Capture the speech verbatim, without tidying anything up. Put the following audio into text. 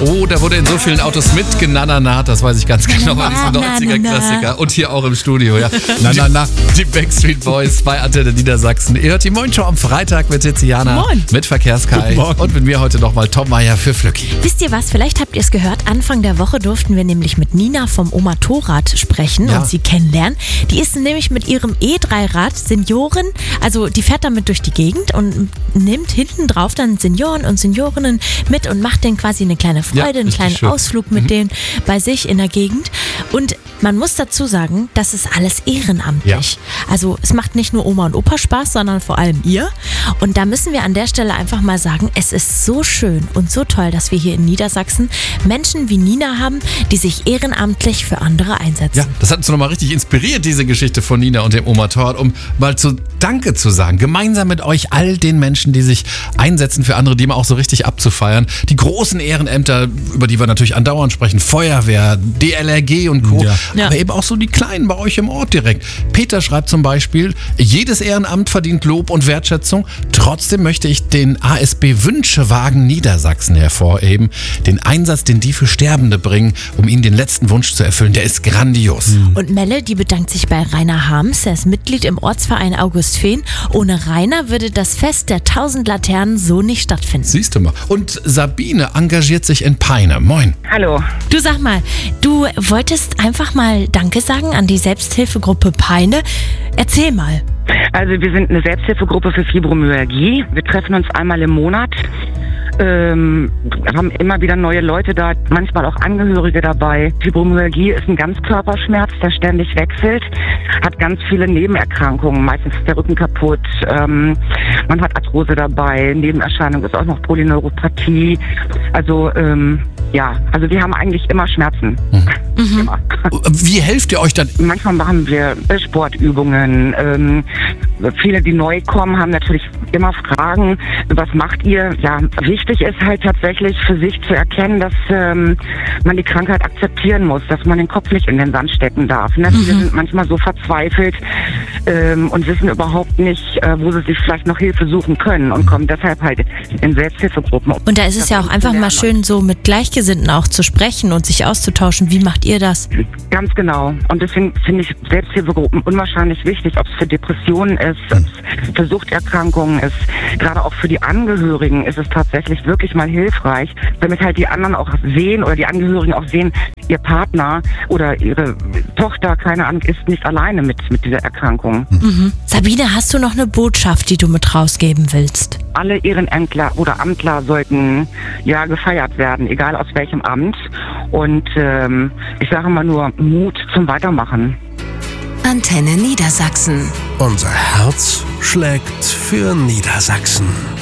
Oh, da wurde in so vielen Autos mitgenananat, das weiß ich ganz genau, das ist ein neunziger-Klassiker. Und hier auch im Studio, ja. Na, na, na. Die Backstreet Boys bei Antenne Niedersachsen. Ihr hört die Moin-Show am Freitag mit Tiziana, Moin. mit Verkehrskai und mit mir heute nochmal Tom Meier für Flücki. Wisst ihr was, vielleicht habt ihr es gehört, Anfang der Woche durften wir nämlich mit Nina vom Oma Torrad sprechen Ja. und sie kennenlernen. Die ist nämlich mit ihrem E drei Rad Senioren, also die fährt damit durch die Gegend und nimmt hinten drauf dann Senioren und Seniorinnen mit und macht denen quasi eine kleine Freude, Ja, einen richtig kleinen schön. Ausflug mit Mhm. denen bei sich in der Gegend. Und man muss dazu sagen, das ist alles ehrenamtlich. Also es macht nicht nur Oma und Opa Spaß, sondern vor allem ihr. Und da müssen wir an der Stelle einfach mal sagen, es ist so schön und so toll, dass wir hier in Niedersachsen Menschen wie Nina haben, die sich ehrenamtlich für andere einsetzen. Ja, das hat uns nochmal richtig inspiriert, diese Geschichte von Nina und dem Oma Torrad, um mal zu Danke zu sagen. Gemeinsam mit euch, all den Menschen, die sich einsetzen für andere, die mal auch so richtig abzufeiern. Die großen Ehrenämter, über die wir natürlich andauernd sprechen, Feuerwehr, D L R G und Co. Ja. Ja. Aber eben auch so die Kleinen bei euch im Ort direkt. Peter schreibt zum Beispiel, jedes Ehrenamt verdient Lob und Wertschätzung. Trotzdem möchte ich den A S B Wünschewagen Niedersachsen hervorheben. Den Einsatz, den die für Sterbende bringen, um ihnen den letzten Wunsch zu erfüllen, der ist grandios. Und Melle, die bedankt sich bei Rainer Harms. Er ist Mitglied im Ortsverein August Fehn. Ohne Rainer würde das Fest der tausend Laternen so nicht stattfinden. Siehst du mal. Und Sabine engagiert sich in Peine. Moin. Hallo. Du sag mal, du wolltest einfach mal Danke sagen an die Selbsthilfegruppe Peine. Erzähl mal. Also wir sind eine Selbsthilfegruppe für Fibromyalgie. Wir treffen uns einmal im Monat. Ähm, haben immer wieder neue Leute da, manchmal auch Angehörige dabei. Fibromyalgie ist ein Ganzkörperschmerz, der ständig wechselt, hat ganz viele Nebenerkrankungen. Meistens ist der Rücken kaputt, ähm, man hat Arthrose dabei, Nebenerscheinung ist auch noch Polyneuropathie. Also ähm, ja, also wir haben eigentlich immer Schmerzen. Mhm. Immer. Wie helft ihr euch dann? Manchmal machen wir Sportübungen. Ähm, viele, die neu kommen, haben natürlich immer Fragen. Was macht ihr? Ja, wichtig ist halt tatsächlich für sich zu erkennen, dass ähm, man die Krankheit akzeptieren muss, dass man den Kopf nicht in den Sand stecken darf. Ne? Mhm. Wir sind manchmal so verzweifelt ähm, und wissen überhaupt nicht, äh, wo sie sich vielleicht noch Hilfe suchen können und kommen deshalb halt in Selbsthilfegruppen. Und da ist es ja auch einfach mal schön, so mit Gleichgesinnten auch zu sprechen und sich auszutauschen. Wie macht ihr das? Ganz genau. Und deswegen finde ich Selbsthilfegruppen unwahrscheinlich wichtig, ob es für Depressionen ist, ob es für Suchterkrankungen ist. Gerade auch für die Angehörigen ist es tatsächlich wirklich mal hilfreich, damit halt die anderen auch sehen oder die Angehörigen auch sehen, ihr Partner oder ihre Tochter, keine Ahnung, ist nicht alleine mit, mit dieser Erkrankung. Mhm. Sabine, hast du noch eine Botschaft, die du mit rausgeben willst? Alle Ehrenämtler oder Amtler sollten ja gefeiert werden, egal aus welchem Amt. Und ähm, ich sage mal nur Mut zum Weitermachen. Antenne Niedersachsen. Unser Herz schlägt für Niedersachsen.